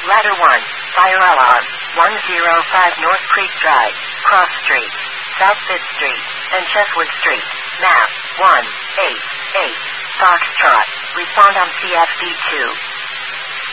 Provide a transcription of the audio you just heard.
Ladder 1, fire alarm, 105 North Creek Drive, Cross Street, South 5th Street, and Cheswood Street. Map 188. Foxtrot. Respond on CFB2.